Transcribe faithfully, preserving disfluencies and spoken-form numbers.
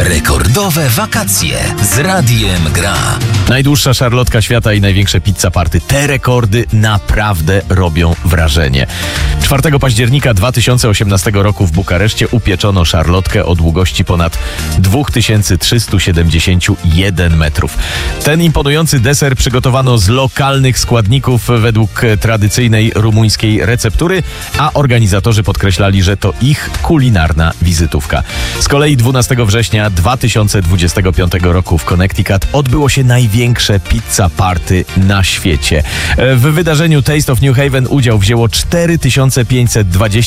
Rekordowe wakacje z Radiem Gra. Najdłuższa szarlotka świata i największe pizza party. Te rekordy naprawdę robią wrażenie. czwartego października dwa tysiące osiemnastego roku w Bukareszcie upieczono szarlotkę o długości ponad dwa tysiące trzysta siedemdziesiąt jeden metrów. Ten imponujący deser przygotowano z lokalnych składników według tradycyjnej rumuńskiej receptury, a organizatorzy podkreślali, że to ich kulinarna wizytówka. Z kolei dwunastego września dwa tysiące dwudziestego piątego roku w Connecticut odbyło się największe pizza party na świecie. W wydarzeniu Taste of New Haven udział wzięło cztery tysiące pięćset dwadzieścia